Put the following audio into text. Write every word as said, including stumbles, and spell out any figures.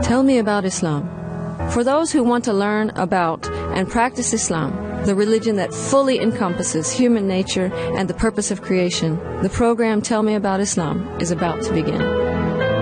Tell me about Islam. For those who want to learn about and practice Islam, the religion that fully encompasses human nature and the purpose of creation, the program Tell Me About Islam is about to begin.